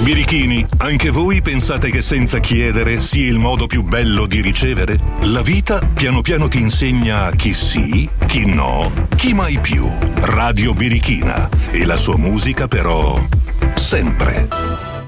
Birichini, anche voi pensate che senza chiedere sia il modo più bello di ricevere? La vita piano piano ti insegna chi sì, chi no, chi mai più. Radio Birichina e la sua musica però sempre.